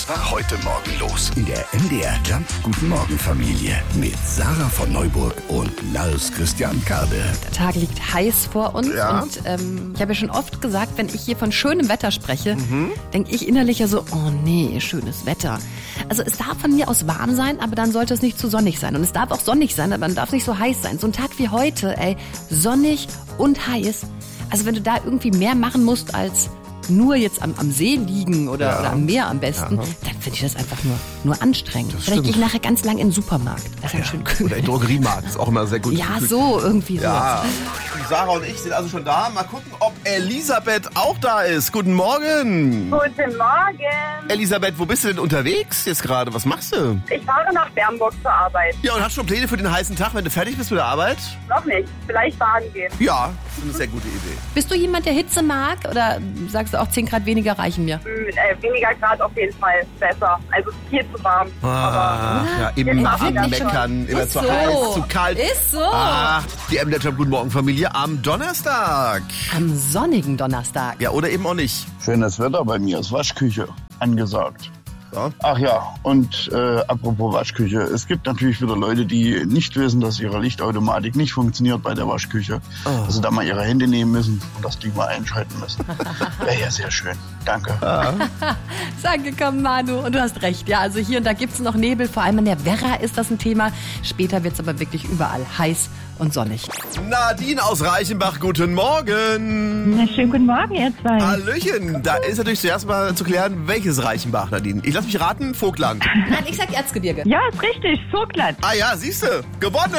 Was war heute Morgen los? In der MDR Jump Guten Morgen Familie mit Sarah von Neuburg und Lars Christian Kade. Der Tag liegt heiß vor uns und ich habe ja schon oft gesagt, wenn ich hier von schönem Wetter spreche, denke ich innerlich ja so, oh nee, schönes Wetter. Also es darf von mir aus warm sein, aber dann sollte es nicht zu sonnig sein. Und es darf auch sonnig sein, aber dann darf es nicht so heiß sein. So ein Tag wie heute, sonnig und heiß. Also wenn du da irgendwie mehr machen musst als nur jetzt am See liegen oder am Meer am besten, dann finde ich das einfach nur anstrengend. Vielleicht gehe ich nachher ganz lang in den Supermarkt. Das ist dann schön kühl. Oder in den Drogeriemarkt, ist auch immer sehr gut. Ja, so irgendwie so. Ja. Sarah und ich sind also schon da. Mal gucken, ob Elisabeth auch da ist. Guten Morgen. Guten Morgen. Elisabeth, wo bist du denn unterwegs jetzt gerade? Was machst du? Ich fahre nach Bernburg zur Arbeit. Ja, und hast schon Pläne für den heißen Tag, wenn du fertig bist mit der Arbeit? Noch nicht. Vielleicht baden gehen. Ja, das ist eine sehr gute Idee. Bist du jemand, der Hitze mag? Oder sagst du auch 10 Grad weniger reichen mir? Weniger Grad auf jeden Fall besser. Also viel zu warm. Ja, immer am Meckern, immer zu heiß, zu kalt. Ist so. Die MDR Jump Guten Morgen Familie am Donnerstag. Am sonnigen Donnerstag. Ja, oder eben auch nicht. Schönes Wetter bei mir, ist Waschküche angesagt. Ja. Ach ja, und apropos Waschküche, es gibt natürlich wieder Leute, die nicht wissen, dass ihre Lichtautomatik nicht funktioniert bei der Waschküche. Dass sie da mal ihre Hände nehmen müssen und das Ding mal einschalten müssen. Wäre ja sehr schön. Danke. Danke, komm Manu. Und du hast recht. Ja, also hier und da gibt's noch Nebel. Vor allem in der Werra ist das ein Thema. Später wird's aber wirklich überall heiß und sonnig. Nadine aus Reichenbach, guten Morgen. Na, schönen guten Morgen, ihr zwei. Hallöchen. Da ist natürlich zuerst mal zu klären, welches Reichenbach, Nadine. Ich lass mich raten, Vogtland. Nein, ich sag Erzgebirge. Ja, ist richtig, Vogtland. Ah ja, siehste, gewonnen.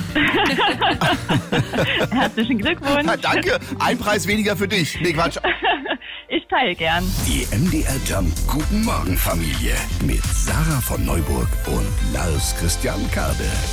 Herzlichen Glückwunsch. Ja, danke. Ein Preis weniger für dich. Nee, Quatsch. Ich teile gern. Die MDR Jump Guten Morgen Familie mit Sarah von Neuburg und Lars Christian Kade.